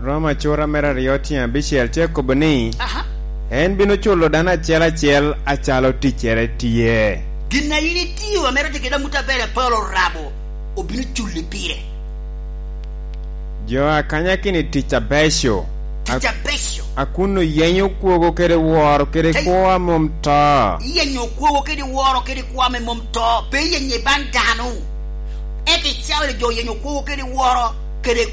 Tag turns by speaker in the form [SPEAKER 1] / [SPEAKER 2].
[SPEAKER 1] Roma chora mera riotia bichiel cheko bani. En bino chulo dana chiel achalo tichere tie.
[SPEAKER 2] Gina ili tiyo amera tekeda mutabere palo rabo. Obino chuli pire.
[SPEAKER 1] Jo akanya kini ticha besho.
[SPEAKER 2] Ticha besho.
[SPEAKER 1] Akuno yenyo kuogo kere waro kere kwa momta.
[SPEAKER 2] Yenyo kuogo kere waro kere kwa momta. Pe yenye bandano. Eke chawele jo yenyo kuogo kere waro kere